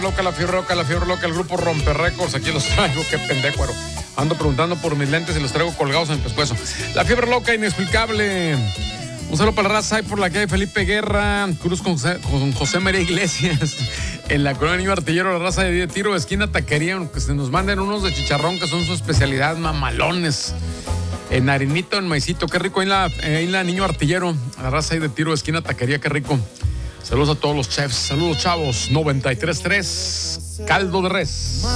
La fiebre loca, el grupo Romper Récords, aquí los traigo, qué pendejo. Ando preguntando por mis lentes y los traigo colgados en el pescuezo. La fiebre loca, inexplicable. Un saludo para la raza ahí por la calle Felipe Guerra, Cruz con José María Iglesias, en la colonia Niño Artillero, la raza de tiro, esquina taquería, que se nos manden unos de chicharrón que son su especialidad, mamalones. En harinito, en maicito, qué rico, ahí la Niño Artillero, la raza ahí de tiro, esquina taquería, qué rico. Saludos a todos los chefs, saludos chavos, 93.3, caldo de res.